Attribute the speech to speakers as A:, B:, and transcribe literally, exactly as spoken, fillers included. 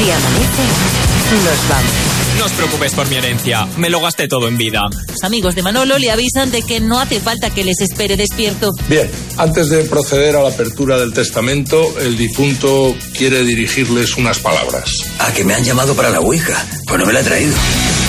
A: Si amanece, nos vamos.
B: No os preocupéis por mi herencia, me lo gasté todo en vida.
C: Los amigos de Manolo le avisan de que no hace falta que les espere despierto.
D: Bien, antes de proceder a la apertura del testamento, el difunto quiere dirigirles unas palabras.
E: Ah, que me han llamado para la ouija, pues no me la he traído.